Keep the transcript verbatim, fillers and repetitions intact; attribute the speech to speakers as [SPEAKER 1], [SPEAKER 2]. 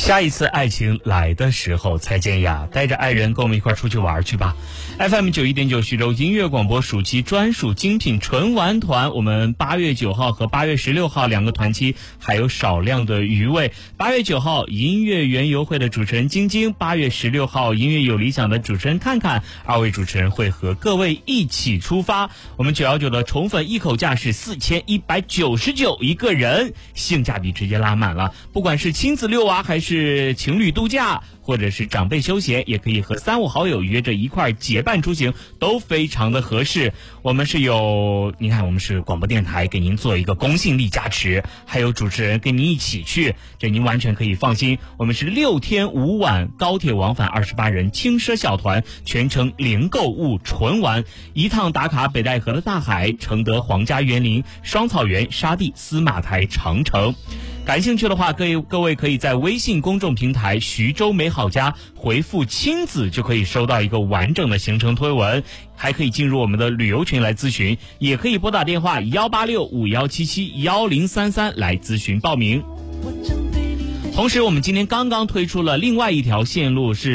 [SPEAKER 1] 下一次爱情来的时候才见呀，带着爱人跟我们一块出去玩去吧。 F M 九十一点九 徐州音乐广播暑期专属精品纯玩团，我们八月九号和八月十六号两个团期还有少量的余位。八月九号音乐园游会的主持人晶晶，八月十六号音乐有理想的主持人看看，二位主持人会和各位一起出发。我们九一九的宠粉一口价是四千一百九十九一个人，性价比直接拉满了，不管是亲子遛娃还是情侣度假，或者是长辈休闲，也可以和三五好友约着一块结伴出行，都非常的合适。我们是有，你看我们是广播电台给您做一个公信力加持，还有主持人跟您一起去，这您完全可以放心。我们是六天五晚高铁往返二十八人轻奢小团，全程零购物纯玩，一趟打卡北戴河的大海、承德皇家园林、双草原、沙地、司马台、长城。感兴趣的话，各位各位可以在微信公众平台徐州美好家回复亲子，就可以收到一个完整的行程推文，还可以进入我们的旅游群来咨询，也可以拨打电话幺八六五幺七七幺零三三来咨询报名。同时我们今天刚刚推出了另外一条线路，是